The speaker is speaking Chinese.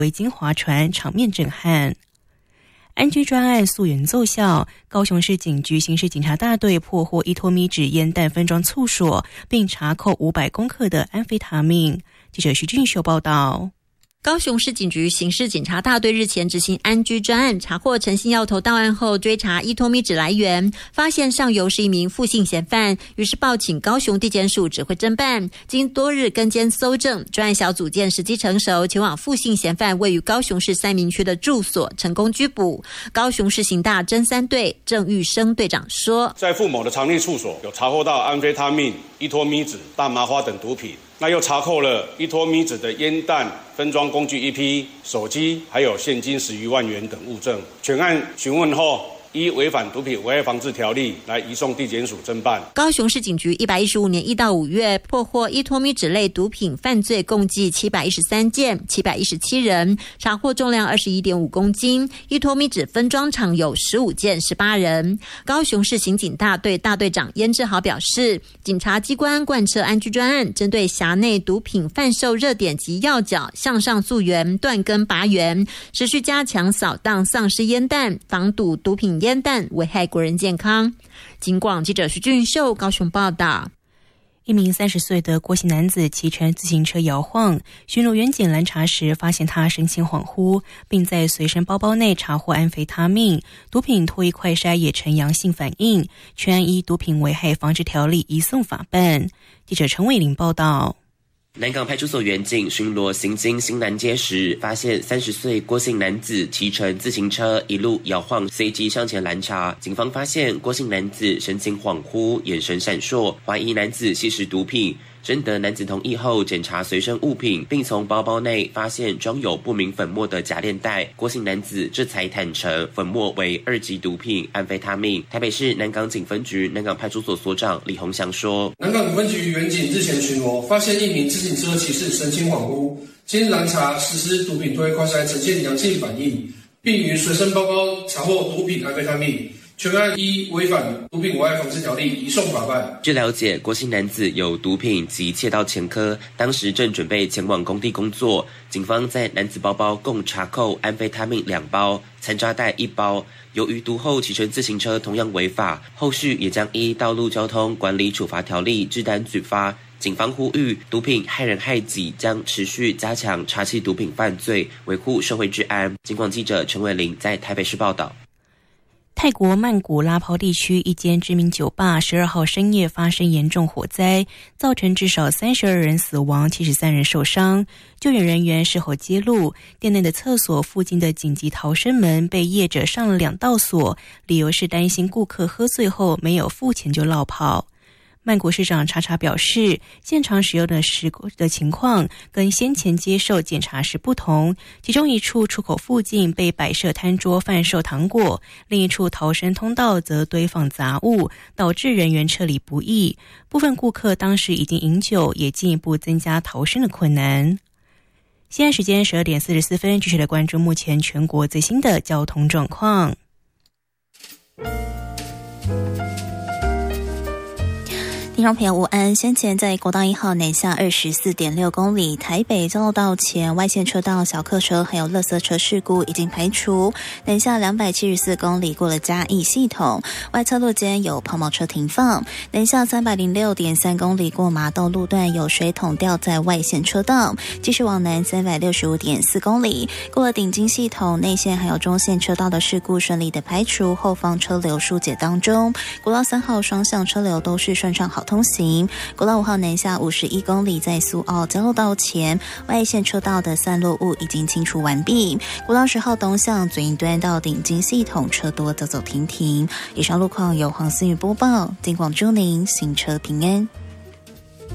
维京划船场面震撼。安居专案溯源奏效，高雄市警局刑事警察大队破获1脱米酯烟弹分装簇所，并查扣500公克的安非他命。记者徐俊秀报道。 高雄市警局刑事警察大队日前执行安居专案，查获陈姓药头到案后，追查1脱米酯来源，发现上游是一名负性嫌犯，于是报请高雄地检署指挥侦办。经多日跟监搜证，专案小组见时机成熟，前往负性嫌犯位于高雄市三民区的住所，成功拘捕。高雄市刑大侦3队郑玉生队长说， 在傅某的藏匿处所有查获到安非他命、1脱米酯、大麻花等毒品。那又查扣了1脱米酯的烟弹分装工具1批、手机，还有现金10余万元等物证。全案询问后，依违反毒品危害防治条例来移送地检署侦办。 高雄市警局115年1到5月破获1脱米酯类毒品犯罪共计713件，717人，查获重量21.5公斤，1脱米酯分装厂有15件，18人。高雄市刑警大队大队长燕志豪表示，警察机关贯彻安居专案，针对辖内毒品贩售热点及要角向上溯源，断根拔源，持续加强扫荡丧尸烟弹，防堵毒品烟弹危害国人健康。警广记者徐俊秀高雄报道。 一名30岁的郭姓男子骑乘自行车摇晃，巡逻员检拦查时发现他神情恍惚，并在随身包包内查获安非他命，毒品唾液快筛也呈阳性反应，全案依毒品危害防治条例移送法办。记者陈伟玲报道。 南港派出所员警巡逻行经新南街时，发现30岁郭姓男子骑乘自行车一路摇晃，随即上前拦查。警方发现郭姓男子神情恍惚，眼神闪烁，怀疑男子吸食毒品。征得男子同意后，检查随身物品，并从包包内发现装有不明粉末的夹链袋。郭姓男子这才坦承粉末为2级毒品安非他命。台北市南港警分局南港派出所所长李鸿祥说， 南港分局员警日前巡逻，发现一名自行车骑士神情恍惚，经拦查实施毒品唾液快筛呈现阳性反应，并于随身包包查获毒品安非他命。全案依违反毒品危害防治条例移送法办。 据了解，郭姓男子有毒品及窃盗前科，当时正准备前往工地工作。警方在男子包包共查扣安非他命2包，残渣袋1包。由于毒后骑乘自行车同样违法，后续也将依道路交通管理处罚条例制单举发。警方呼吁，毒品害人害己，将持续加强查缉毒品犯罪，维护社会治安。警广记者陈伟玲在台北市报道。 泰国曼谷拉泡地区一间知名酒吧12号深夜发生严重火灾，造成至少32人死亡，73人受伤。救援人员事后揭露，店内的厕所附近的紧急逃生门被业者上了2道锁，理由是担心顾客喝醉后没有付钱就落跑。曼谷市长查查表示，现场使用的情况跟先前接受检查时不同，其中一处出口附近被摆设摊桌贩售糖果，另一处逃生通道则堆放杂物，导致人员撤离不易。部分顾客当时已经饮酒，也进一步增加逃生的困难。现在时间12点44分，继续来关注目前全国最新的交通状况。 听众朋友午安，先前在国道1号南下24.6公里，台北交流道前外线车道小客车还有垃圾车事故已经排除，南下274公里过了嘉义系统，外侧路间有抛锚车停放，南下306.3公里过麻豆路段有水桶掉在外线车道，继续往南365.4公里过了顶金系统，内线还有中线车道的事故顺利的排除，后方车流疏解当中，国道3号双向车流都是顺畅好通行。国道5号南下51公里，在苏澳交流道前外线车道的散落物已经清除完毕。国道10号东向左营端到顶金系统车多走走停停。以上路况由黄思雨播报，警广祝您行车平安。